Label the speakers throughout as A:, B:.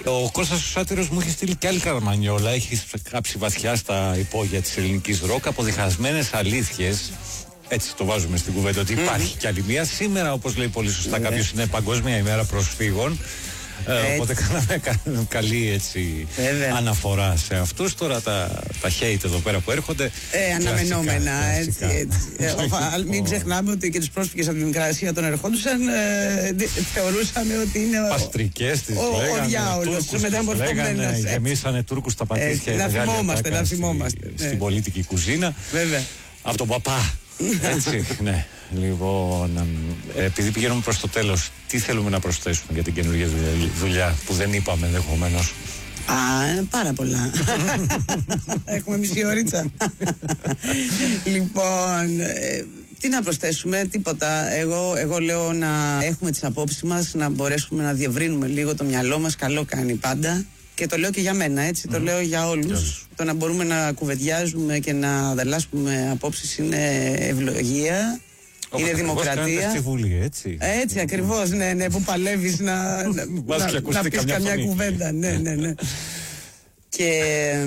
A: Ο Κώστας ο Σάτυρος μου έχει στείλει και άλλη καραμανιόλα. Έχει κάψει βαθιά στα υπόγεια της ελληνικής ροκ, αποδειχασμένες αλήθειες. Έτσι το βάζουμε στην κουβέντα ότι υπάρχει κι άλλη μία. Σήμερα, όπως λέει πολύ σωστά κάποιος, είναι Παγκόσμια ημέρα προσφύγων. Οπότε κάναμε καλή έτσι αναφορά σε αυτούς. Τώρα τα hate εδώ πέρα που έρχονται,
B: αναμενόμενα έτσι. Μην ξεχνάμε ότι και τους πρόσφυγες από την Μικρασία τον ερχόντουσαν, θεωρούσαν ότι είναι
A: παστρικές τις λέγανε,
B: ο διάολος, μεταμορφωμένος.
A: Γεμίσανε Τούρκους στα πατήσια.
B: Να θυμόμαστε
A: στην πολίτικη κουζίνα.
B: Βέβαια.
A: Από τον παπά. Έτσι, ναι. Λοιπόν, επειδή πηγαίνουμε προς το τέλος, τι θέλουμε να προσθέσουμε για την καινούργια δουλειά που δεν είπαμε ενδεχομένως?
B: Πάρα πολλά. Έχουμε μισή ωρίτσα. Λοιπόν, τι να προσθέσουμε, τίποτα. Εγώ λέω να έχουμε τις απόψεις μας, να μπορέσουμε να διευρύνουμε λίγο το μυαλό μας. Καλό κάνει πάντα. Και το λέω και για μένα, έτσι. Το λέω για όλους. Το να μπορούμε να κουβεντιάζουμε και να ανταλλάσσουμε απόψεις είναι ευλογία. Είναι δημοκρατία.
A: Στη Βουλή, έτσι.
B: Έτσι ακριβώς, ναι, που παλεύεις να πεις καμιά κουβέντα. Ναι. Και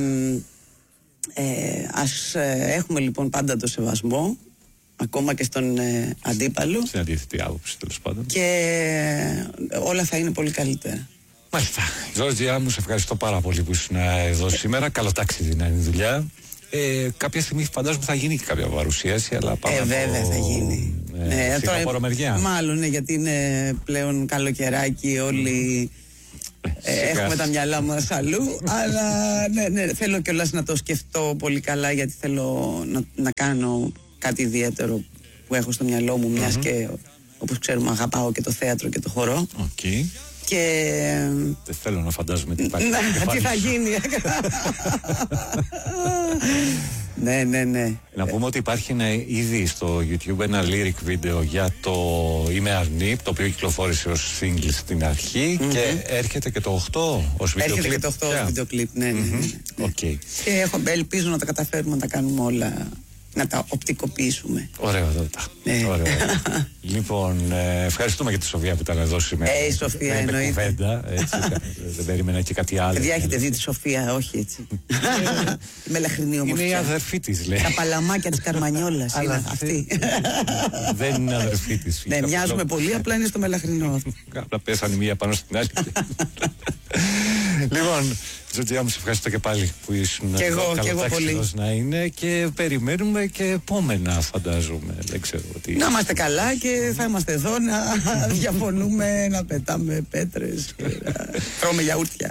B: ας έχουμε λοιπόν πάντα το σεβασμό, ακόμα και στον αντίπαλο.
A: Στην αντίθετη άποψη, τέλος πάντων.
B: Και όλα θα είναι πολύ καλύτερα.
A: Μάλιστα. Τζόρτζια, μου σε ευχαριστώ πάρα πολύ που ήσουν εδώ σήμερα. Καλό ταξίδι να είναι η δουλειά. Κάποια στιγμή φαντάζομαι θα γίνει και κάποια παρουσίαση, αλλά πάμε
B: βέβαια θα γίνει.
A: Τώρα, μεριά.
B: Μάλλον, γιατί είναι πλέον καλοκαιράκι, όλοι έχουμε τα μυαλά μας αλλού. Αλλά ναι, θέλω κιόλας να το σκεφτώ πολύ καλά, γιατί θέλω να κάνω κάτι ιδιαίτερο που έχω στο μυαλό μου, μιας και όπως ξέρουμε αγαπάω και το θέατρο και το χορό. Και
A: δεν θέλω να φαντάζομαι τι υπάρχει.
B: Τι θα γίνει. Ναι.
A: Να πούμε ότι υπάρχει ήδη στο YouTube ένα lyric βίντεο για το Είμαι Αρνή, το οποίο κυκλοφόρησε ως single στην αρχή, και έρχεται και το 8 ως βίντεο κλιπ.
B: Έρχεται και το 8 ως βίντεο κλιπ, ναι.
A: Και
B: ελπίζω να τα καταφέρουμε να τα κάνουμε όλα, να τα οπτικοποιήσουμε.
A: Ωραία. Λοιπόν, ευχαριστούμε για τη Σοφία που ήταν εδώ σήμερα.
B: Η Σοφία εννοείται.
A: Κουβέντα, έτσι, δεν περίμενα και κάτι άλλο.
B: Παιδιά, έχετε δει τη Σοφία, όχι έτσι. Μελαχρινή όμως.
A: Είναι η αδερφή της, λέει.
B: Τα παλαμάκια της Καρμανιόλας είναι αυτή.
A: Δεν είναι αδερφή της.
B: Ναι, μοιάζουμε πολύ, απλά είναι στο μελαχρινό.
A: Απλά πέσανε μία πάνω στην άλλη. Λοιπόν, Τζορτζιά, μου σε ευχαριστώ και πάλι που ήσουν εδώ.
B: Και εγώ πολύ.
A: Να είναι, και περιμένουμε και επόμενα, φαντάζομαι. Δεν ξέρω τι.
B: Να είμαστε καλά και θα είμαστε εδώ να διαφωνούμε, να πετάμε πέτρες, να τρώμε γιαούρτια.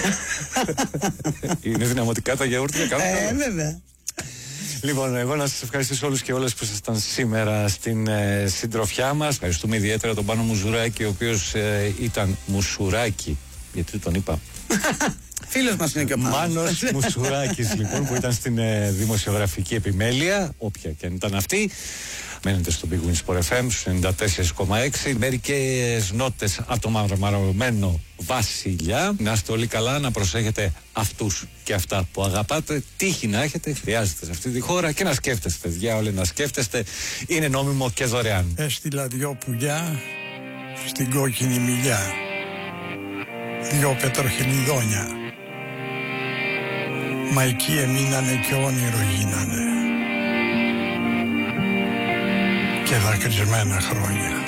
A: Είναι δυναμωτικά τα γιαούρτια,
B: βέβαια.
A: Λοιπόν, εγώ να σας ευχαριστήσω όλους και όλες που ήσασταν σήμερα στην συντροφιά μας. Ευχαριστούμε ιδιαίτερα τον Πάνο Μουζουράκη, ο οποίος ήταν Μουσουράκη. Γιατί τον είπα.
B: Φίλος μας είναι και ο
A: Μάνος Μουσουράκης, λοιπόν, που ήταν στην δημοσιογραφική επιμέλεια, όποια και αν ήταν αυτή. Μένετε στο Big Win Sport FM 94,6. Μερικές νότες από το μαρμαρωμένο Βασιλιά. Να είστε όλοι καλά, να προσέχετε αυτούς και αυτά που αγαπάτε. Τύχη να έχετε, χρειάζεται σε αυτή τη χώρα, και να σκέφτεστε, διάολε, να σκέφτεστε. Είναι νόμιμο και δωρεάν.
C: Έστειλα 2 πουλιά στην κόκκινη μιλιά, 2 πετροχελιδόνια, μα εκεί εμείνανε και όνειρο γίνανε και δακρυσμένα χρόνια.